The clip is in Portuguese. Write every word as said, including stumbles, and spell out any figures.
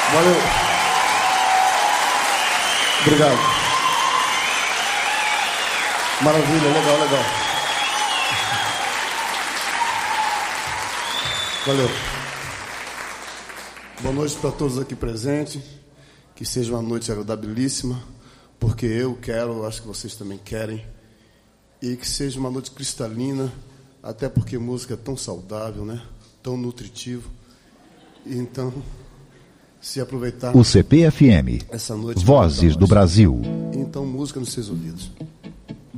Valeu. Obrigado. Maravilha, legal, legal. Valeu. Boa noite para todos aqui presentes. Que seja uma noite agradabilíssima, porque eu quero, acho que vocês também querem. E que seja uma noite cristalina, até porque música é tão saudável, né? Tão nutritivo. Então, se aproveitar... O C P F M, essa noite Vozes do Brasil. Então, música nos seus ouvidos.